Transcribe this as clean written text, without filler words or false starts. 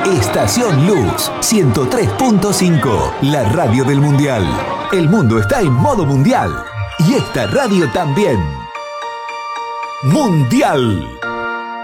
Estación Luz 103.5, la radio del Mundial. El mundo está en modo mundial y esta radio también. Mundial.